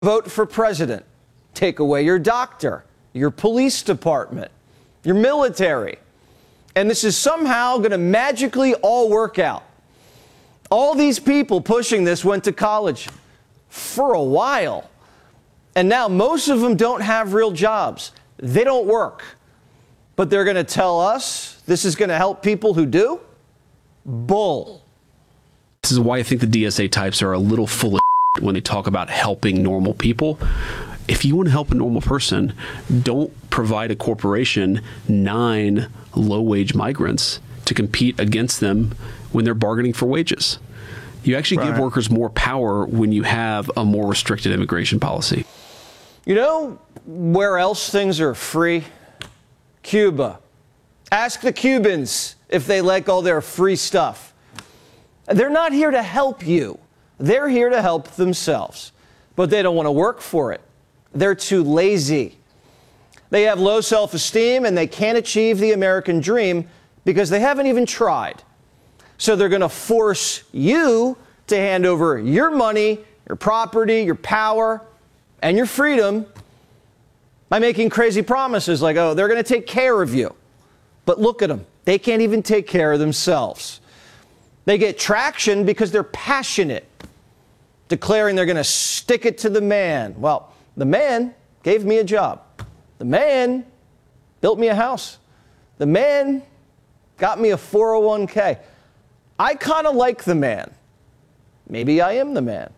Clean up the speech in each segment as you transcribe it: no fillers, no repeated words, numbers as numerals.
Vote for president. Take away your doctor, your police department, your military. And this is somehow going to magically all work out. All these people pushing this went to college for a while. And now most of them don't have real jobs. They don't work. But they're going to tell us this is going to help people who do? Bull. This is why I think the DSA types are a little full of when they talk about helping normal people. If you want to help a normal person, don't provide a corporation 9 low-wage migrants to compete against them when they're bargaining for wages. You actually give workers more power when you have a more restricted immigration policy. You know where else things are free? Cuba. Ask the Cubans if they like all their free stuff. They're not here to help you. They're here to help themselves. But they don't want to work for it. They're too lazy. They have low self-esteem and they can't achieve the American dream because they haven't even tried. So they're going to force you to hand over your money, your property, your power, and your freedom by making crazy promises like, oh, they're going to take care of you. But look at them. They can't even take care of themselves. They get traction because they're passionate, declaring they're going to stick it to the man. Well, the man gave me a job. The man built me a house. The man got me a 401k. I kind of like the man. Maybe I am the man.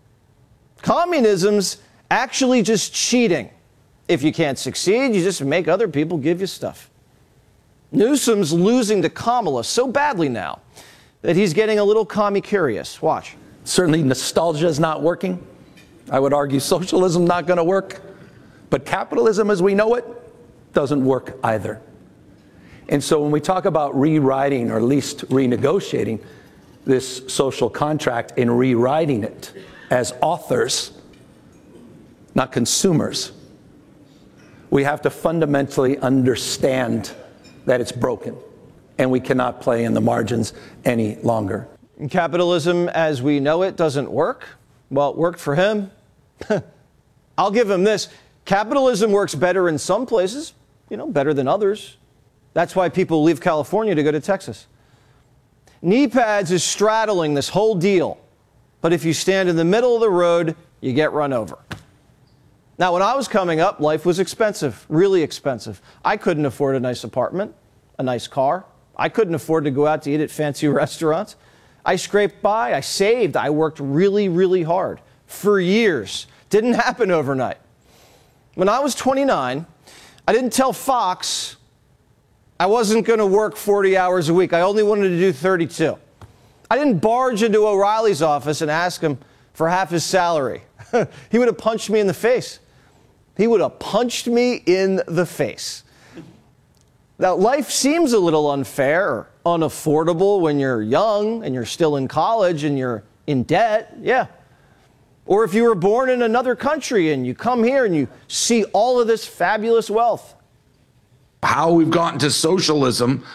Communism's actually just cheating. If you can't succeed, you just make other people give you stuff. Newsom's losing to Kamala so badly now that he's getting a little commie-curious. Watch. Certainly nostalgia is not working. I would argue socialism not going to work. But capitalism as we know it doesn't work either. And so when we talk about rewriting or at least renegotiating this social contract and rewriting it as authors, not consumers, we have to fundamentally understand that it's broken and we cannot play in the margins any longer. Capitalism as we know it doesn't work. Well, it worked for him. I'll give him this. Capitalism works better in some places, better than others. That's why people leave California to go to Texas. Knee pads is straddling this whole deal. But if you stand in the middle of the road, you get run over. Now, when I was coming up, life was expensive, really expensive. I couldn't afford a nice apartment, a nice car. I couldn't afford to go out to eat at fancy restaurants. I scraped by, I saved, I worked really, really hard for years. Didn't happen overnight. When I was 29, I didn't tell Fox I wasn't going to work 40 hours a week. I only wanted to do 32. I didn't barge into O'Reilly's office and ask him for half his salary. He would have punched me in the face. He would have punched me in the face. Now, life seems a little unfair or unaffordable when you're young and you're still in college and you're in debt, yeah. Or if you were born in another country and you come here and you see all of this fabulous wealth. How we've gotten to socialism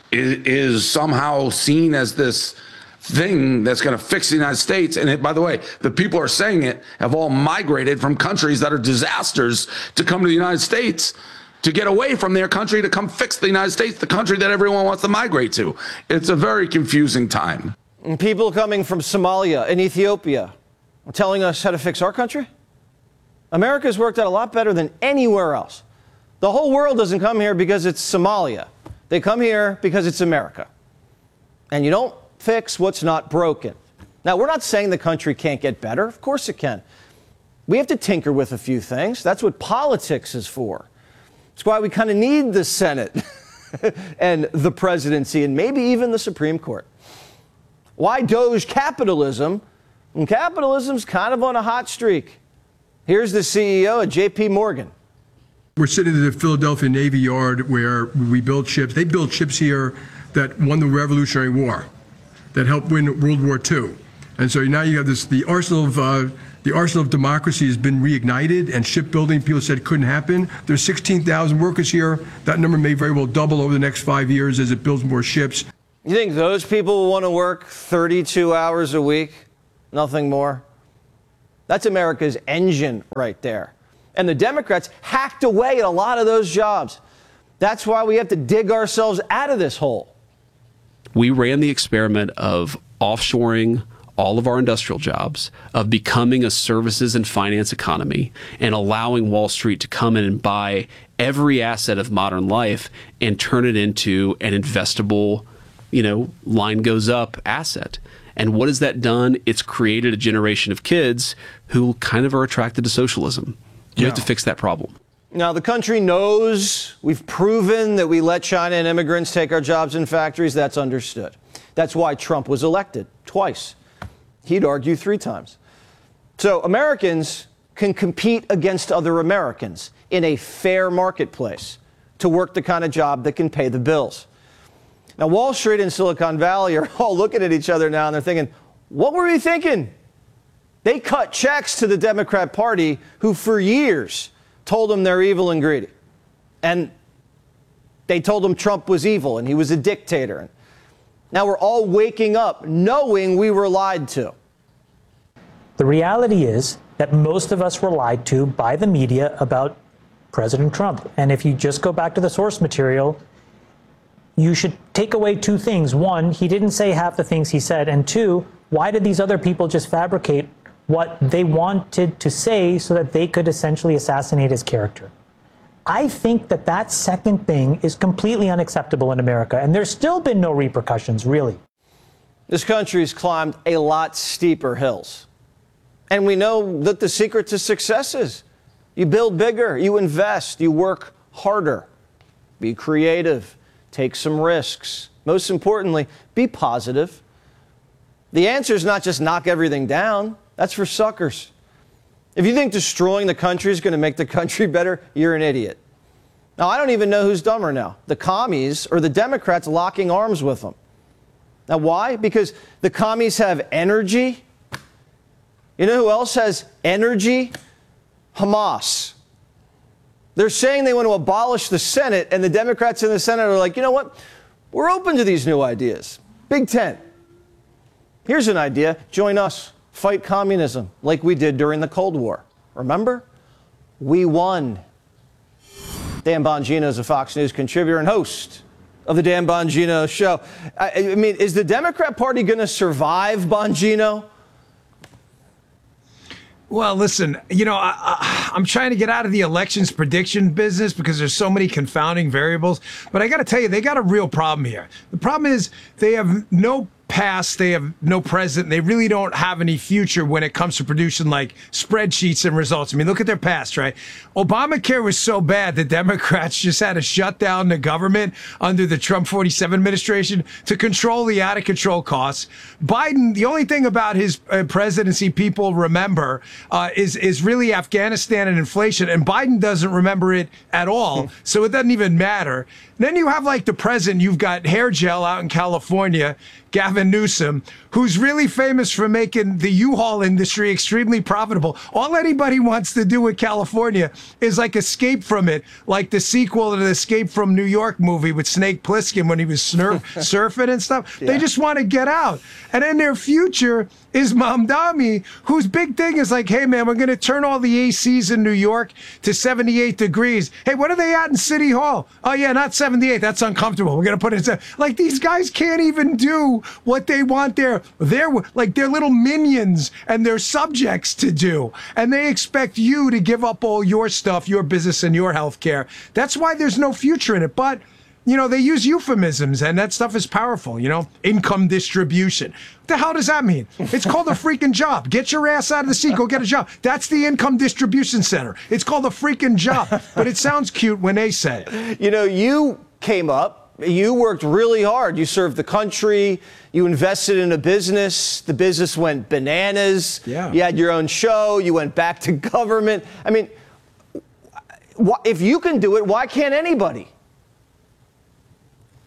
is somehow seen as this thing that's going to fix the United States. And by the way, the people who are saying it have all migrated from countries that are disasters to come to the United States, to get away from their country to come fix the United States, the country that everyone wants to migrate to. It's a very confusing time. And people coming from Somalia and Ethiopia are telling us how to fix our country? America's worked out a lot better than anywhere else. The whole world doesn't come here because it's Somalia. They come here because it's America. And you don't fix what's not broken. Now, we're not saying the country can't get better. Of course it can. We have to tinker with a few things. That's what politics is for. That's why we kind of need the Senate and the presidency and maybe even the Supreme Court. Why Doge capitalism? And capitalism's kind of on a hot streak. Here's the CEO of J.P. Morgan. We're sitting at the Philadelphia Navy Yard where we build ships. They built ships here that won the Revolutionary War, that helped win World War II. And so now you have this, the arsenal of democracy has been reignited, and shipbuilding, people said couldn't happen. There's 16,000 workers here. That number may very well double over the next 5 years as it builds more ships. You think those people will want to work 32 hours a week? Nothing more? That's America's engine right there. And the Democrats hacked away at a lot of those jobs. That's why we have to dig ourselves out of this hole. We ran the experiment of offshoring all of our industrial jobs, of becoming a services and finance economy, and allowing Wall Street to come in and buy every asset of modern life and turn it into an investable, line goes up asset. And what has that done? It's created a generation of kids who kind of are attracted to socialism. You have to fix that problem. Now, the country knows we've proven that we let China and immigrants take our jobs in factories. That's understood. That's why Trump was elected twice. He'd argue 3 times. So Americans can compete against other Americans in a fair marketplace to work the kind of job that can pay the bills. Now, Wall Street and Silicon Valley are all looking at each other now and they're thinking, what were we thinking? They cut checks to the Democrat Party, who for years told them they're evil and greedy. And they told them Trump was evil and he was a dictator. Now we're all waking up knowing we were lied to. The reality is that most of us were lied to by the media about President Trump. And if you just go back to the source material, you should take away 2 things. 1, he didn't say half the things he said. And 2, why did these other people just fabricate what they wanted to say so that they could essentially assassinate his character? I think that that second thing is completely unacceptable in America, and there's still been no repercussions, really. This country's climbed a lot steeper hills. And we know that the secret to success is you build bigger, you invest, you work harder, be creative, take some risks. Most importantly, be positive. The answer is not just knock everything down. That's for suckers. If you think destroying the country is going to make the country better, you're an idiot. Now, I don't even know who's dumber now, the commies or the Democrats locking arms with them. Now, why? Because the commies have energy. You know who else has energy? Hamas. They're saying they want to abolish the Senate, and the Democrats in the Senate are like, you know what? We're open to these new ideas. Big Tent. Here's an idea. Join us. Fight communism like we did during the Cold War. Remember? We won. Dan Bongino is a Fox News contributor and host of the Dan Bongino Show. I mean, is the Democrat Party going to survive, Bongino? Well, listen, I'm trying to get out of the elections prediction business because there's so many confounding variables. But I got to tell you, they got a real problem here. The problem is they have no past, they have no present, they really don't have any future when it comes to producing like spreadsheets and results. I mean, look at their past, right? Obamacare was so bad that Democrats just had to shut down the government under the Trump 47 administration to control the out of control costs. Biden, the only thing about his presidency people remember is really Afghanistan and inflation, and Biden doesn't remember it at all, so it doesn't even matter. Then you have like the president, you've got hair gel out in California, Gavin Newsom, who's really famous for making the U-Haul industry extremely profitable. All anybody wants to do with California is like escape from it, like the sequel to the Escape from New York movie with Snake Plissken when he was surfing and stuff. Yeah. They just want to get out. And then their future is Mamdani, whose big thing is like, hey, man, we're going to turn all the ACs in New York to 78 degrees. Hey, what are they at in City Hall? Oh, yeah, not 78. That's uncomfortable. We're going to put it in. Like, these guys can't even do what they want their little minions and their subjects to do. And they expect you to give up all your stuff, your business and your health care. That's why there's no future in it. But they use euphemisms, and that stuff is powerful, income distribution. What the hell does that mean? It's called a freaking job. Get your ass out of the seat, go get a job. That's the income distribution center. It's called a freaking job, but it sounds cute when they say it. You came up, you worked really hard. You served the country, you invested in a business, the business went bananas. Yeah. You had your own show, you went back to government. I mean, if you can do it, why can't anybody?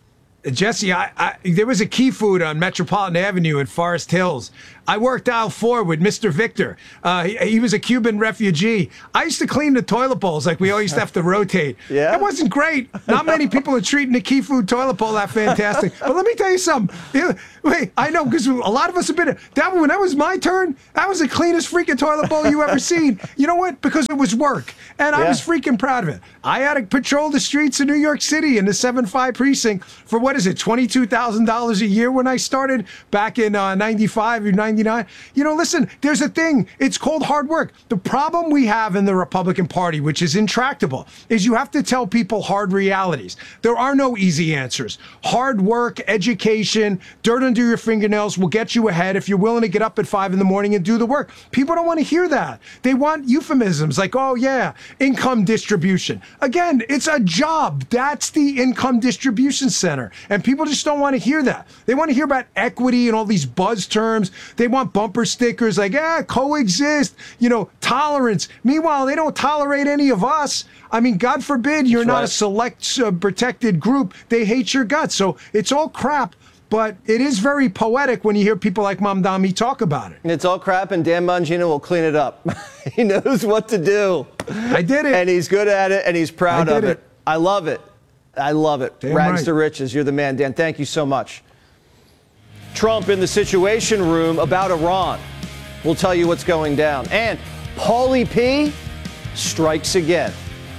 Jesse, there was a Key Food on Metropolitan Avenue in Forest Hills. I worked aisle 4 with Mr. Victor. He was a Cuban refugee. I used to clean the toilet bowls like we all used to have to rotate. Yeah? It wasn't great. Not many people are treating the Key Food toilet bowl that fantastic. But let me tell you something. Wait, I know, because a lot of us have been when that was my turn, that was the cleanest freaking toilet bowl you ever seen. You know what? Because it was work. And I was freaking proud of it. I had to patrol the streets of New York City in the 7-5 precinct for, $22,000 a year when I started back in 95 or 99. You know, listen, there's a thing. It's called hard work. The problem we have in the Republican Party, which is intractable, is you have to tell people hard realities. There are no easy answers. Hard work, education, dirt under your fingernails will get you ahead if you're willing to get up at 5 in the morning and do the work. People don't want to hear that. They want euphemisms like, oh yeah, income distribution. Again, it's a job. That's the income distribution center. And people just don't want to hear that. They want to hear about equity and all these buzz terms. They want bumper stickers like, coexist, tolerance. Meanwhile, they don't tolerate any of us. I mean, God forbid you're not a select protected group. They hate your guts. So it's all crap. But it is very poetic when you hear people like Mamdani talk about it. It's all crap, and Dan Bongino will clean it up. He knows what to do. I did it. And he's good at it, and he's proud of it. I love it. I love it. Damn Rags right. to riches. You're the man, Dan. Thank you so much. Trump in the Situation Room about Iran. We'll tell you what's going down. And Paulie P strikes again.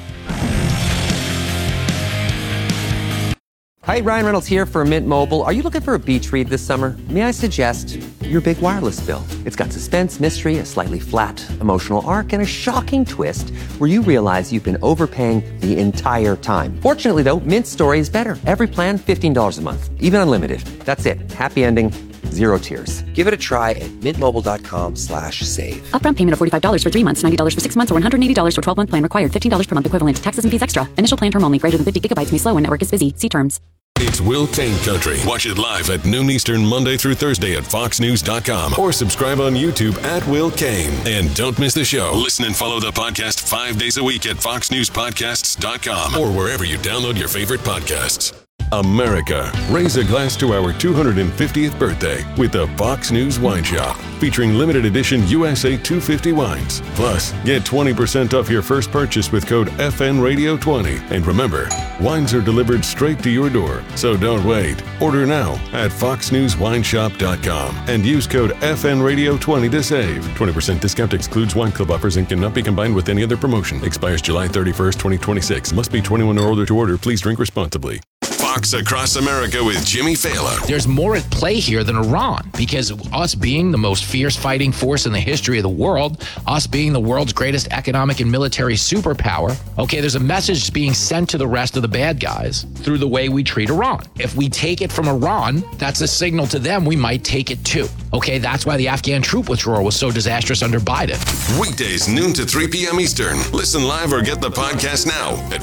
Hi, Ryan Reynolds here for Mint Mobile. Are you looking for a beach read this summer? May I suggest your big wireless bill? It's got suspense, mystery, a slightly flat emotional arc, and a shocking twist where you realize you've been overpaying the entire time. Fortunately, though, Mint's story is better. Every plan, $15 a month, even unlimited. That's it. Happy ending. Zero tears. Give it a try at mintmobile.com/save. Upfront payment of $45 for 3 months, $90 for 6 months, or $180 for 12-month plan required. $15 per month equivalent. Taxes and fees extra. Initial plan term only. Greater than 50 gigabytes may slow when network is busy. See terms. It's Will Kane Country. Watch it live at noon Eastern Monday through Thursday at foxnews.com or subscribe on YouTube at Will Kane. And don't miss the show. Listen and follow the podcast 5 days a week at foxnewspodcasts.com or wherever you download your favorite podcasts. America, raise a glass to our 250th birthday with the Fox News Wine Shop, featuring limited edition USA 250 wines. Plus, get 20% off your first purchase with code FNRadio20. And remember, wines are delivered straight to your door, so don't wait. Order now at foxnewswineshop.com and use code FNRadio20 to save. 20% discount excludes wine club offers and cannot be combined with any other promotion. Expires July 31st, 2026. Must be 21 or older to order. Please drink responsibly. Fox Across America with Jimmy Fallon. There's more at play here than Iran, because us being the most fierce fighting force in the history of the world, us being the world's greatest economic and military superpower, okay, there's a message being sent to the rest of the bad guys through the way we treat Iran. If we take it from Iran, that's a signal to them we might take it too. Okay, that's why the Afghan troop withdrawal was so disastrous under Biden. Weekdays, noon to 3 p.m. Eastern. Listen live or get the podcast now at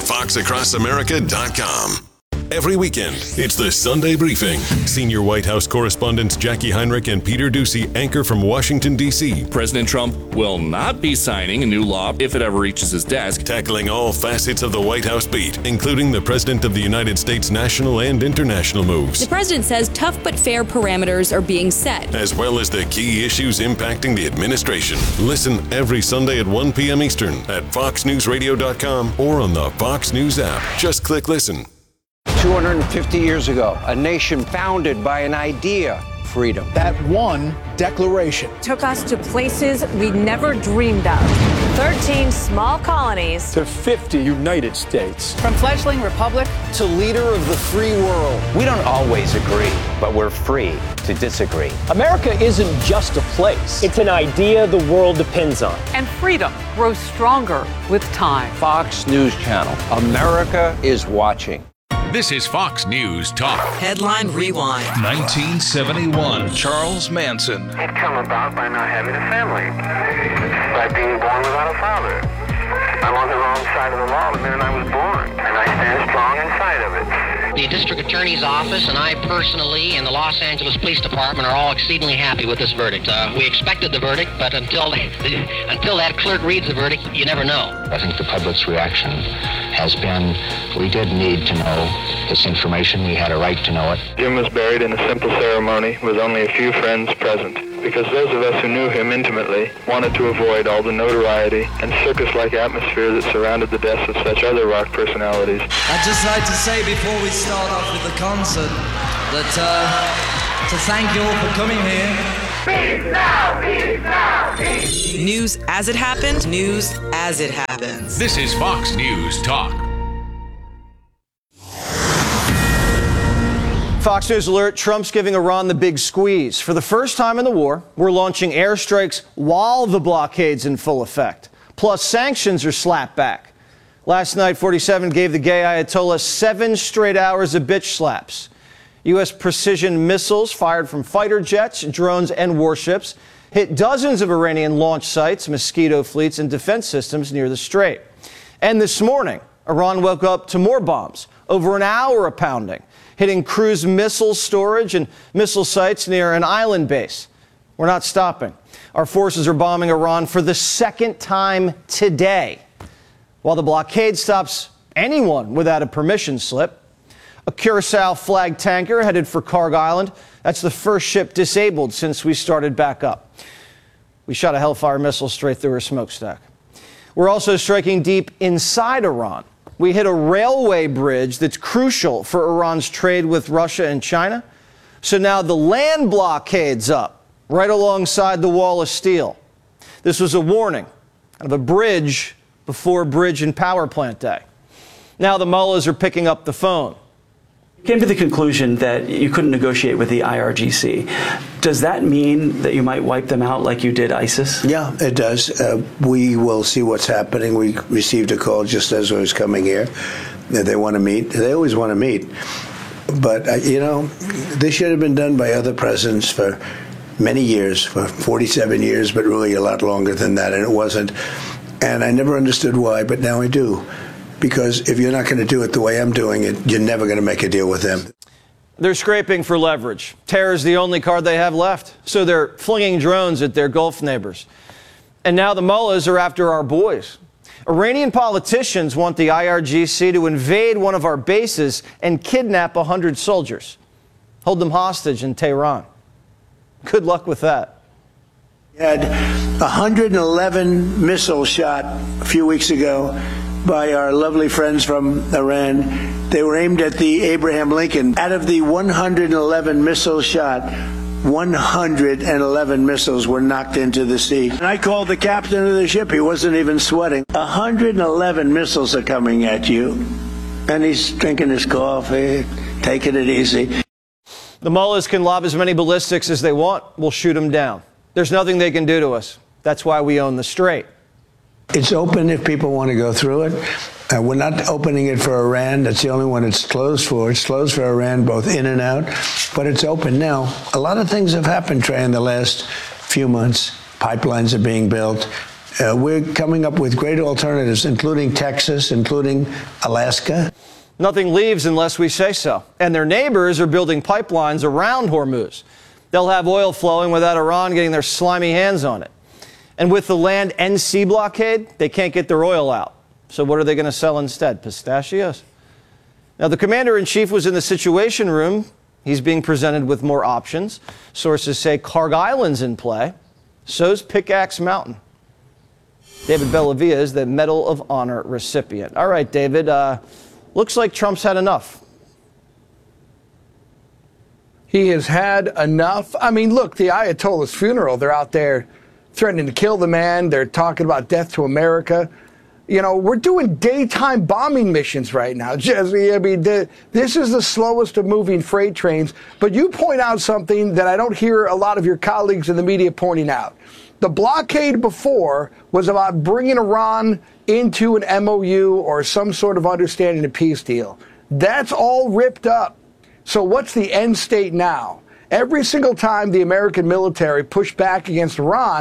foxacrossamerica.com. Every weekend, it's the Sunday Briefing. Senior White House correspondents Jackie Heinrich and Peter Doocy anchor from Washington, D.C. President Trump will not be signing a new law if it ever reaches his desk. Tackling all facets of the White House beat, including the President of the United States' national and international moves. The president says tough but fair parameters are being set, as well as the key issues impacting the administration. Listen every Sunday at 1 p.m. Eastern at foxnewsradio.com or on the Fox News app. Just click listen. 250 years ago, a nation founded by an idea, freedom. That one declaration took us to places we never dreamed of. 13 small colonies to 50 United States. From fledgling republic to leader of the free world. We don't always agree, but we're free to disagree. America isn't just a place. It's an idea the world depends on. And freedom grows stronger with time. Fox News Channel. America is watching. This is Fox News Talk. Headline Rewind. 1971. Charles Manson. It come about by not having a family, by being born without a father. I'm on the wrong wrong side of the law the minute I was born, and I stand strong inside of it. The district attorney's office and I personally and the Los Angeles Police Department are all exceedingly happy with this verdict. We expected the verdict, but until that clerk reads the verdict, you never know. I think the public's reaction has been, we did need to know this information. We had a right to know it. Jim was buried in a simple ceremony with only a few friends present, because those of us who knew him intimately wanted to avoid all the notoriety and circus-like atmosphere that surrounded the deaths of such other rock personalities. I'd just like to say before we start off with the concert that to thank you all for coming here. Peace now, peace now, peace. News as it happened, news as it happens. This is Fox News Talk. Fox News alert, Trump's giving Iran the big squeeze. For the first time in the war, we're launching airstrikes while the blockade's in full effect. Plus, sanctions are slapped back. Last night, 47 gave the gay Ayatollah 7 straight hours of bitch slaps. U.S. precision missiles fired from fighter jets, drones, and warships hit dozens of Iranian launch sites, mosquito fleets, and defense systems near the Strait. And this morning, Iran woke up to more bombs, over an hour of pounding, hitting cruise missile storage and missile sites near an island base. We're not stopping. Our forces are bombing Iran for the second time today. While the blockade stops anyone without a permission slip, a Curacao flag tanker headed for Karg Island. That's the first ship disabled since we started back up. We shot a Hellfire missile straight through her smokestack. We're also striking deep inside Iran. We hit a railway bridge that's crucial for Iran's trade with Russia and China. So now the land blockade's up, right alongside the wall of steel. This was a warning of a bridge before Bridge and Power Plant Day. Now the mullahs are picking up the phone. Came to the conclusion that you couldn't negotiate with the IRGC. Does that mean that you might wipe them out like you did ISIS? Yeah, it does. We will see what's happening. We received a call just as I was coming here. They want to meet. They always want to meet. But, this should have been done by other presidents for many years, for 47 years, but really a lot longer than that, and it wasn't. And I never understood why, but now I do. Because if you're not going to do it the way I'm doing it, you're never going to make a deal with them. They're scraping for leverage. Terror is the only card they have left. So they're flinging drones at their Gulf neighbors. And now the mullahs are after our boys. Iranian politicians want the IRGC to invade one of our bases and kidnap 100 soldiers. Hold them hostage in Tehran. Good luck with that. We had 111 missiles shot a few weeks ago by our lovely friends from Iran. They were aimed at the Abraham Lincoln. Out of the 111 missiles shot, 111 missiles were knocked into the sea. And I called the captain of the ship. He wasn't even sweating. 111 missiles are coming at you. And he's drinking his coffee, taking it easy. The mullahs can lob as many ballistics as they want. We'll shoot them down. There's nothing they can do to us. That's why we own the Strait. It's open if people want to go through it. We're not opening it for Iran. That's the only one it's closed for. It's closed for Iran, both in and out. But it's open now. A lot of things have happened, Trey, in the last few months. Pipelines are being built. We're coming up with great alternatives, including Texas, including Alaska. Nothing leaves unless we say so. And their neighbors are building pipelines around Hormuz. They'll have oil flowing without Iran getting their slimy hands on it. And with the land and sea blockade, they can't get their oil out. So what are they going to sell instead? Pistachios? Now, the commander-in-chief was in the Situation Room. He's being presented with more options. Sources say Karg Island's in play. So's Pickaxe Mountain. David Bellavia is the Medal of Honor recipient. All right, David, looks like Trump's had enough. He has had enough. I mean, look, the Ayatollah's funeral, they're out there threatening to kill the man. They're talking about death to America. You know, we're doing daytime bombing missions right now, Jesse. I mean, this is the slowest of moving freight trains. But you point out something that I don't hear a lot of your colleagues in the media pointing out. The blockade before was about bringing Iran into an MOU or some sort of understanding, a peace deal. That's all ripped up. So what's the end state now? Every single time the American military pushed back against Iran,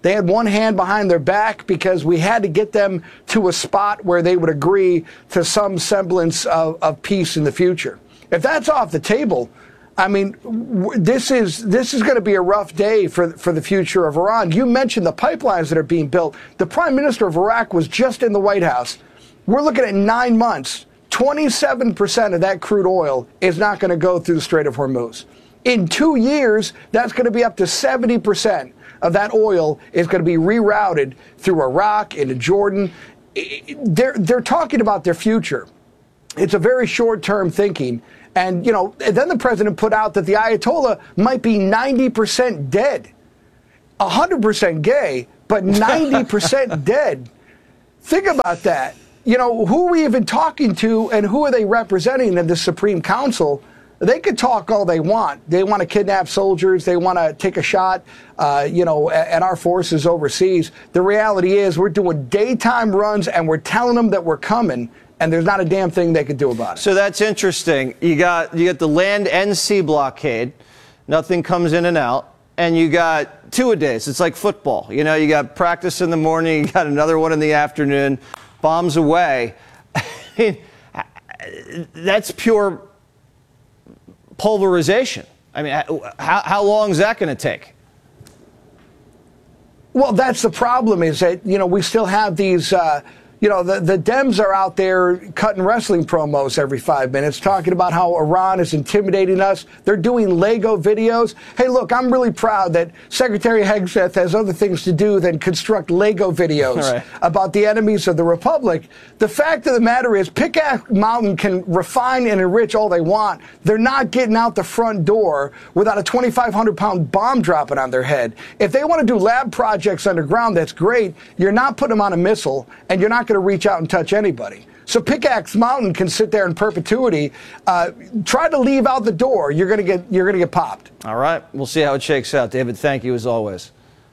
They had one hand behind their back because we had to get them to a spot where they would agree to some semblance of peace in the future. If that's off the table, I mean, this is going to be a rough day for the future of Iran. You mentioned the pipelines that are being built. The prime minister of Iraq was just in the White House. We're looking at 9 months. 27% of that crude oil is not going to go through the Strait of Hormuz. In 2 years, that's going to be up to 70% of that oil is going to be rerouted through Iraq into Jordan. They're talking about their future. It's a very short-term thinking. And, you know, then the president put out that the Ayatollah might be 90% dead. 100% gay, but 90% dead. Think about that. You know, who are we even talking to and who are they representing in the Supreme Council? They could talk all they want. They want to kidnap soldiers. They want to take a shot, at our forces overseas. The reality is we're doing daytime runs and we're telling them that we're coming, and there's not a damn thing they could do about it. So that's interesting. You got the land and sea blockade. Nothing comes in and out. And you got two-a-days. It's like football. You know, you got practice in the morning. You got another one in the afternoon. Bombs away. I mean, that's pure pulverization. I mean, how long is that going to take? Well, that's the problem is that, you know, we still have these, the Dems are out there cutting wrestling promos every 5 minutes talking about how Iran is intimidating us. They're doing Lego videos. Hey, look, I'm really proud that Secretary Hegseth has other things to do than construct Lego videos about the enemies of the Republic. The fact of the matter is Pickaxe Mountain can refine and enrich all they want. They're not getting out the front door without a 2,500-pound bomb dropping on their head. If they want to do lab projects underground, that's great. You're not putting them on a missile, and you're not going to reach out and touch anybody. So Pickaxe Mountain can sit there in perpetuity. Try to leave out the door. You're gonna get popped. All right, we'll see how it shakes out. David, thank you as always.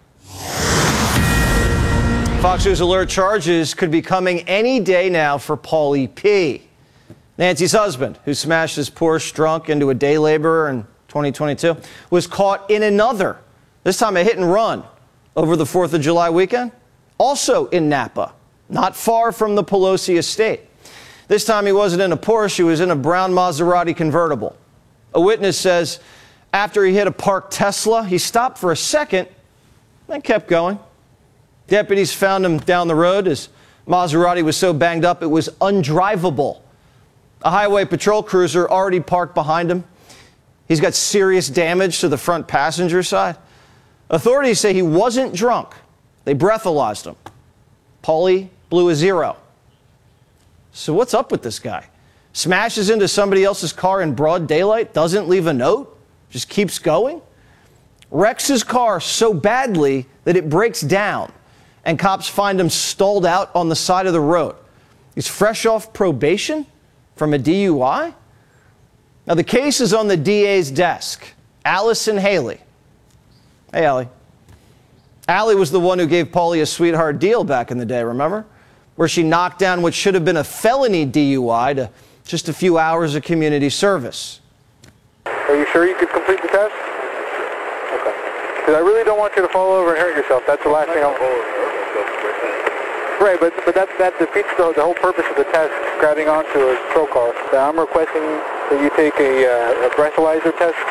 Fox News Alert charges could be coming any day now for Paulie P., Nancy's husband, who smashed his Porsche drunk into a day laborer in 2022, was caught in another, this time a hit and run, over the 4th of July weekend, also in Napa, not far from the Pelosi estate. This time he wasn't in a Porsche, he was in a brown Maserati convertible. A witness says after he hit a parked Tesla, he stopped for a second, then kept going. Deputies found him down the road. His Maserati was so banged up it was undrivable. A highway patrol cruiser already parked behind him. He's got serious damage to the front passenger side. Authorities say he wasn't drunk. They breathalyzed him. Paulie blew a zero. So what's up with this guy? Smashes into somebody else's car in broad daylight, doesn't leave a note, just keeps going? Wrecks his car so badly that it breaks down, and cops find him stalled out on the side of the road. He's fresh off probation from a DUI? Now, the case is on the DA's desk. Allison Haley. Hey, Allie. Allie was the one who gave Paulie a sweetheart deal back in the day, remember? Where she knocked down what should have been a felony DUI to just a few hours of community service. Are you sure you could complete the test? Okay. Because I really don't want you to fall over and hurt yourself. That's the last thing I want. Right, but that defeats the whole purpose of the test, grabbing onto a patrol car. Now, I'm requesting that you take a breathalyzer test.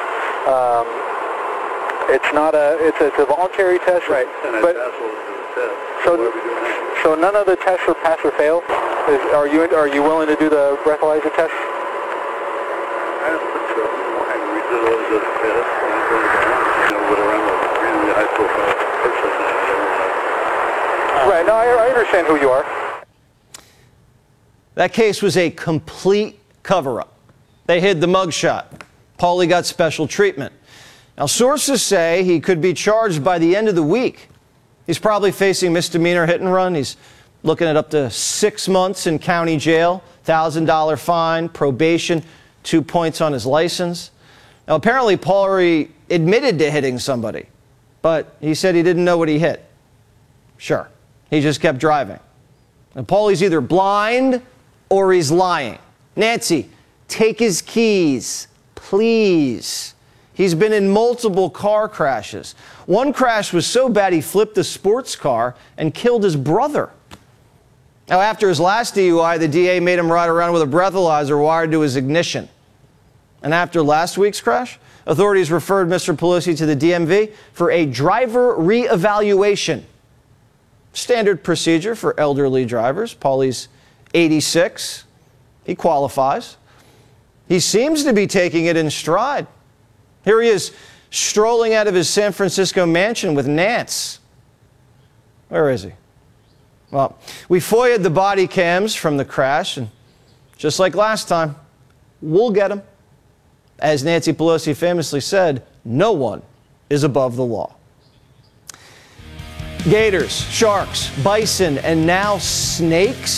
It's not it's a voluntary test, right? But so none of the tests are pass or fail. Are you willing to do the breathalyzer test? I don't think so. I read all those tests. But I'm a really high-profile person. Right, no, I understand who you are. That case was a complete cover-up. They hid the mugshot. Paulie got special treatment. Now, sources say he could be charged by the end of the week. He's probably facing misdemeanor hit and run. He's looking at up to 6 months in county jail, $1,000 fine, probation, 2 points on his license. Now, apparently, Paulie admitted to hitting somebody, but he said he didn't know what he hit. Sure. He just kept driving. And Paulie's either blind or he's lying. Nancy, take his keys, please. He's been in multiple car crashes. One crash was so bad he flipped a sports car and killed his brother. Now, after his last DUI, the DA made him ride around with a breathalyzer wired to his ignition. And after last week's crash, authorities referred Mr. Pelosi to the DMV for a driver reevaluation. Standard procedure for elderly drivers. Paulie's 86. He qualifies. He seems to be taking it in stride. Here he is, strolling out of his San Francisco mansion with Nance. Where is he? Well, we FOIA'd the body cams from the crash, and just like last time, we'll get him. As Nancy Pelosi famously said, no one is above the law. Gators, sharks, bison, and now snakes